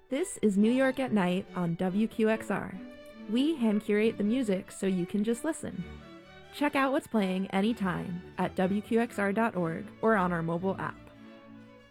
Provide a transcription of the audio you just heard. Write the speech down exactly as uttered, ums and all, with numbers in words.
This is New York at Night on W Q X R. We hand curate the music so you can just listen. Check out what's playing anytime at W Q X R dot org or on our mobile app.